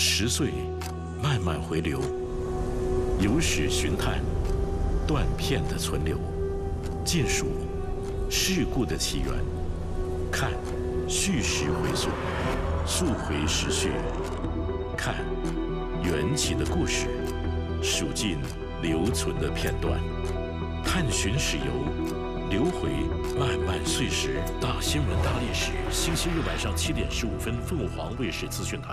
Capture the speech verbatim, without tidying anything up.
十岁，慢慢回流，有史寻探，断片的存留，见数事故的起源，看叙事回溯，溯回时序，看缘起的故事，数尽留存的片段，探寻史游，流回漫漫岁时。大新闻大历史，星期日晚上七点十五分，凤凰卫视资讯台。